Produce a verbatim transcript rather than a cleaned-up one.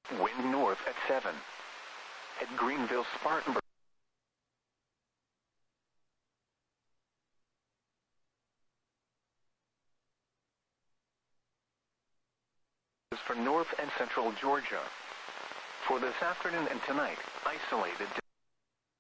Wind north at seven. At Greenville, Spartanburg. For north and central Georgia. For this afternoon and tonight, isolated